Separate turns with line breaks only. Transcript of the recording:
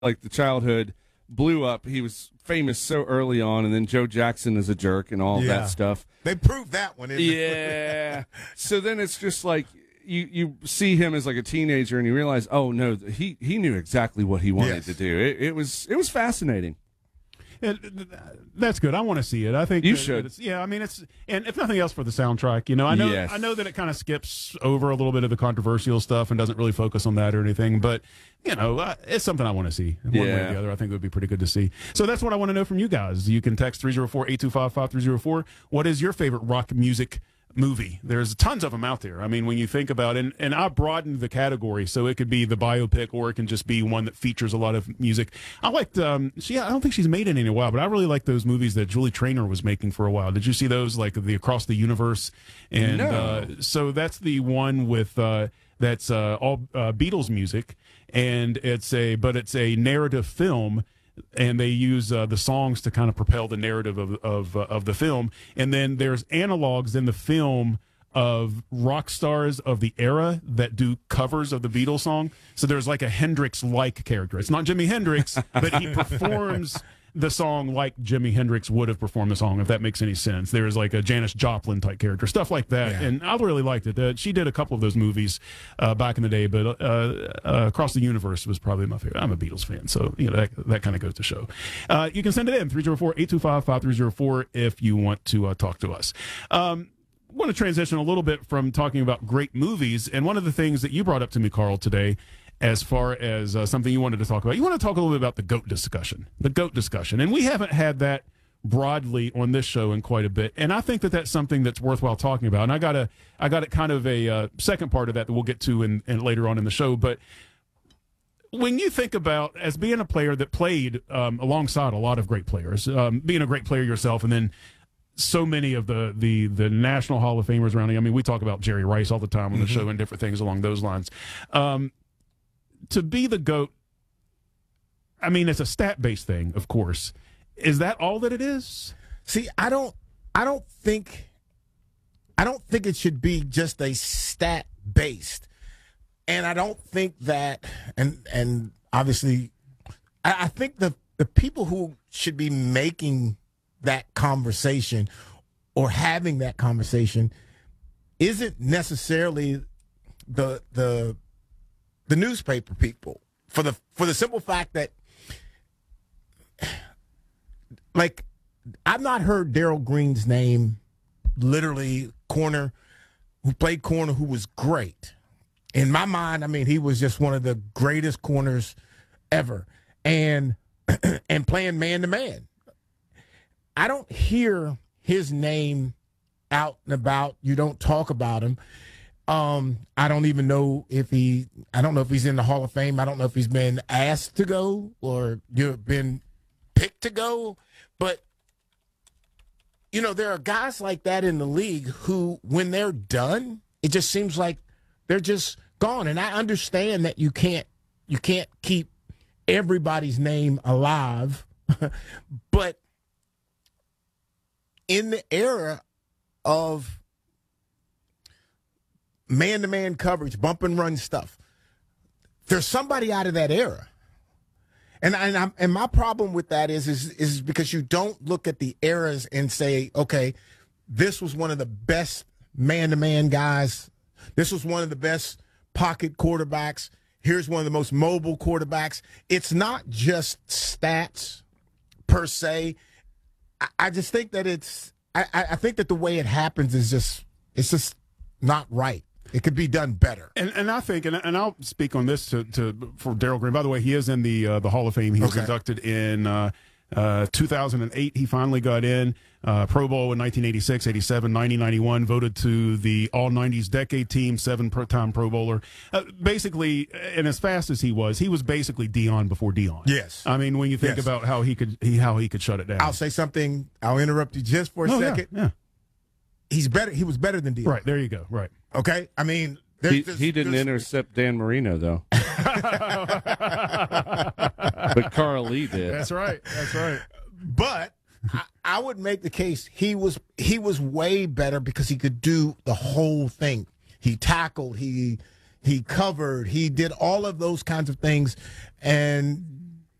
like the childhood blew up. He was famous so early on, and then Joe Jackson is a jerk and all of that stuff.
They proved that one.
Yeah. So then it's just like you see him as like a teenager, and you realize, oh no, he knew exactly what he wanted to do. It was fascinating.
That's good. I want to see it. I think
you should.
I mean, and if nothing else for the soundtrack, I know that it kind of skips over a little bit of the controversial stuff and doesn't really focus on that or anything, but it's something I want to see one way or the other. I think it would be pretty good to see. So that's what I want to know from you guys. You can text 304-825-5304. What is your favorite rock music movie? There's tons of them out there. I mean, when you think about it, and I broadened the category, so it could be the biopic or it can just be one that features a lot of music. I liked I don't think she's made any in a while, but I really like those movies that Julie Traynor was making for a while. Did you see those, like the Across the Universe? And
no.
So that's the one with that's all Beatles music, and it's a narrative film. And they use the songs to kind of propel the narrative of the film. And then there's analogs in the film of rock stars of the era that do covers of the Beatles song. So there's like a Hendrix-like character. It's not Jimi Hendrix, but he performs the song like Jimi Hendrix would have performed the song, if that makes any sense. There's like a Janis Joplin type character, stuff like that. Yeah. And I really liked it. She did a couple of those movies back in the day, but Across the Universe was probably my favorite. I'm a Beatles fan, so that kind of goes to show. You can send it in 304-825-5304 if you want to talk to us. I want to transition a little bit from talking about great movies, and one of the things that you brought up to me, Carl, today, as far as something you wanted to talk about. You want to talk a little bit about the GOAT discussion. And we haven't had that broadly on this show in quite a bit. And I think that that's something that's worthwhile talking about. And I got it kind of a second part of that we'll get to in later on in the show. But when you think about, as being a player that played alongside a lot of great players, being a great player yourself, and then so many of the National Hall of Famers around. I mean, we talk about Jerry Rice all the time on the show and different things along those lines. To be the GOAT, I mean, it's a stat-based thing, of course. Is that all that it is?
See, I don't think it should be just a stat-based. And I don't think that, and obviously, I think the people who should be making that conversation or having that conversation isn't necessarily the newspaper people, for the simple fact that, like, I've not heard Darryl Green's name, literally who played corner, who was great. In my mind, I mean, he was just one of the greatest corners ever, and playing man to man. I don't hear his name out and about. You don't talk about him. I don't even know if he's in the Hall of Fame. I don't know if he's been asked to go or you've been picked to go. But, there are guys like that in the league who, when they're done, it just seems like they're just gone. And I understand that you can't keep everybody's name alive. But in the era of man-to-man coverage, bump and run stuff, there's somebody out of that era. And my problem with that is because you don't look at the eras and say, okay, this was one of the best man-to-man guys. This was one of the best pocket quarterbacks. Here's one of the most mobile quarterbacks. It's not just stats per se. I just think that I think that the way it happens is just not right. It could be done better.
And I think, and I'll speak on this for Darryl Green. By the way, he is in the Hall of Fame. He was inducted in 2008. He finally got in. Pro Bowl in 1986, 87, 90, 91. Voted to the All-90s Decade Team, 7-time Pro Bowler. Basically, and as fast as he was basically Dion before Dion.
Yes.
I mean, when you think about how he could shut it down.
I'll say something. I'll interrupt you just for a second.
Yeah.
He's better. He was better than Dion.
Right, there you go. Right.
Okay? I mean,
he didn't intercept Dan Marino, though. But Carl Lee did.
That's right.
But I would make the case he was way better because he could do the whole thing. He tackled, he covered, he did all of those kinds of things. And